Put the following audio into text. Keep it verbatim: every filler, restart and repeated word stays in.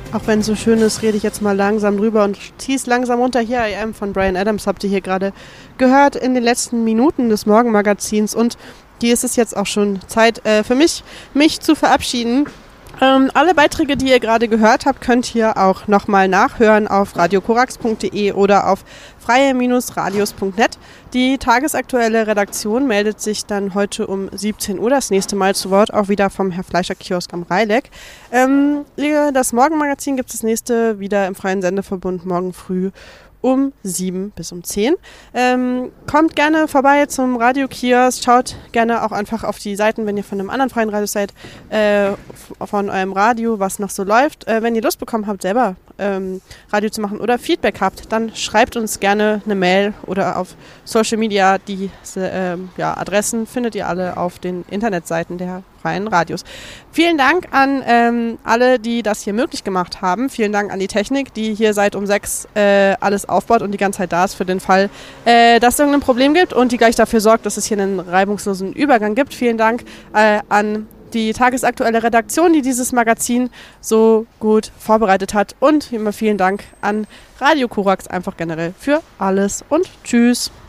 Auch wenn es so schön ist, rede ich jetzt mal langsam drüber und ziehe es langsam runter. Hier, I Am von Bryan Adams habt ihr hier gerade gehört in den letzten Minuten des Morgenmagazins. Und hier ist es jetzt auch schon Zeit äh, für mich, mich zu verabschieden. Ähm, alle Beiträge, die ihr gerade gehört habt, könnt ihr auch nochmal nachhören auf radio korax punkt de oder auf freie radios punkt net. Die tagesaktuelle Redaktion meldet sich dann heute um siebzehn Uhr das nächste Mal zu Wort, auch wieder vom Herr Fleischer-Kiosk am Reileck. Ähm, das Morgenmagazin gibt es das nächste wieder im Freien Sendeverbund morgen früh um sieben bis um zehn. Ähm, kommt gerne vorbei zum Radiokiosk, schaut gerne auch einfach auf die Seiten, wenn ihr von einem anderen freien Radio seid, äh, von eurem Radio, was noch so läuft. Äh, wenn ihr Lust bekommen habt, selber ähm, Radio zu machen oder Feedback habt, dann schreibt uns gerne eine Mail oder auf Social Media. Die äh, ja, Adressen findet ihr alle auf den Internetseiten der freien Radios. Vielen Dank an ähm, alle, die das hier möglich gemacht haben. Vielen Dank an die Technik, die hier seit um sechs äh, alles aufbaut und die ganze Zeit da ist für den Fall, äh, dass es irgendein Problem gibt und die gleich dafür sorgt, dass es hier einen reibungslosen Übergang gibt. Vielen Dank äh, an die tagesaktuelle Redaktion, die dieses Magazin so gut vorbereitet hat. Und immer vielen Dank an Radio Korax einfach generell für alles und tschüss.